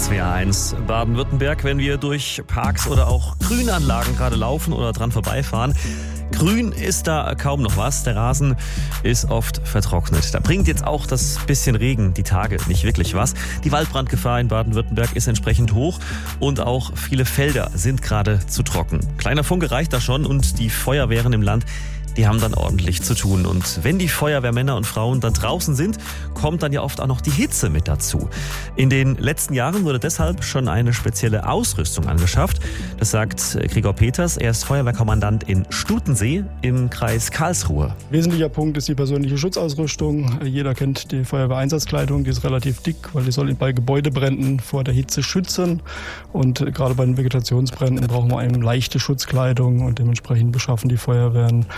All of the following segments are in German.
SWR1 Baden-Württemberg, wenn wir durch Parks oder auch Grünanlagen gerade laufen oder dran vorbeifahren. Grün ist da kaum noch was, der Rasen ist oft vertrocknet. Da bringt jetzt auch das bisschen Regen die Tage nicht wirklich was. Die Waldbrandgefahr in Baden-Württemberg ist entsprechend hoch und auch viele Felder sind gerade zu trocken. Kleiner Funke reicht da schon und die Feuerwehren im Land, die haben dann ordentlich zu tun. Und wenn die Feuerwehrmänner und Frauen dann draußen sind, kommt dann ja oft auch noch die Hitze mit dazu. In den letzten Jahren wurde deshalb schon eine spezielle Ausrüstung angeschafft. Das sagt Gregor Peters. Er ist Feuerwehrkommandant in Stutensee im Kreis Karlsruhe. Wesentlicher Punkt ist die persönliche Schutzausrüstung. Jeder kennt die Feuerwehreinsatzkleidung, die ist relativ dick, weil die soll bei Gebäudebränden vor der Hitze schützen. Und gerade bei den Vegetationsbränden brauchen wir eben leichte Schutzkleidung und dementsprechend beschaffen die Feuerwehren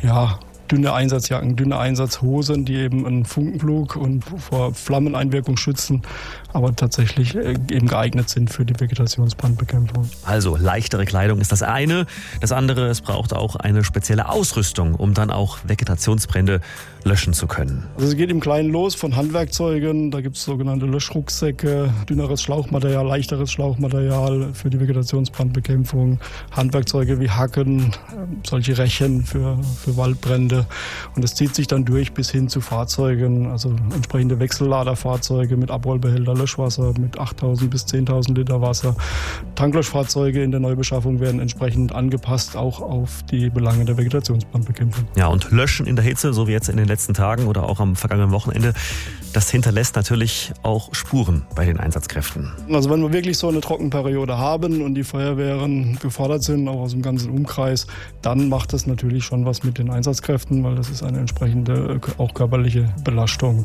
dünne Einsatzjacken, dünne Einsatzhosen, die eben einen Funkenflug und vor Flammeneinwirkung schützen, aber tatsächlich eben geeignet sind für die Vegetationsbrandbekämpfung. Also leichtere Kleidung ist das eine. Das andere, es braucht auch eine spezielle Ausrüstung, um dann auch Vegetationsbrände löschen zu können. Also es geht im Kleinen los von Handwerkzeugen. Da gibt es sogenannte Löschrucksäcke, dünneres Schlauchmaterial, leichteres Schlauchmaterial für die Vegetationsbrandbekämpfung, Handwerkzeuge wie Hacken, solche Rechen für Waldbrände. Und es zieht sich dann durch bis hin zu Fahrzeugen, also entsprechende Wechselladerfahrzeuge mit Abrollbehälter Löschwasser mit 8.000 bis 10.000 Liter Wasser. Tanklöschfahrzeuge in der Neubeschaffung werden entsprechend angepasst, auch auf die Belange der Vegetationsbrandbekämpfung. Ja, und Löschen in der Hitze, so wie jetzt in den letzten Tagen oder auch am vergangenen Wochenende, das hinterlässt natürlich auch Spuren bei den Einsatzkräften. Also wenn wir wirklich so eine Trockenperiode haben und die Feuerwehren gefordert sind, auch aus dem ganzen Umkreis, dann macht das natürlich schon was mit den Einsatzkräften, weil das ist eine entsprechende, auch körperliche Belastung.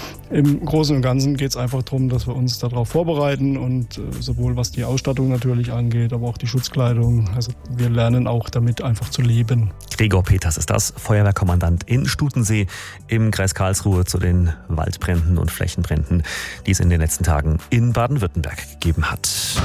Im Großen und Ganzen geht es einfach darum, dass wir uns darauf vorbereiten und sowohl was die Ausstattung natürlich angeht, aber auch die Schutzkleidung. Also wir lernen auch damit einfach zu leben. Gregor Peters ist das, Feuerwehrkommandant in Stutensee im Kreis Karlsruhe zu den Waldbränden und Flächenbränden, die es in den letzten Tagen in Baden-Württemberg gegeben hat.